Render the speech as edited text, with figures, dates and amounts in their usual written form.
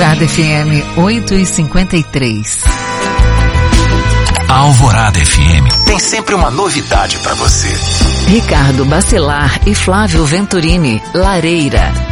Alvorada FM 8h53. A Alvorada FM tem sempre uma novidade para você. Ricardo Bacelar e Flávio Venturini, Lareira.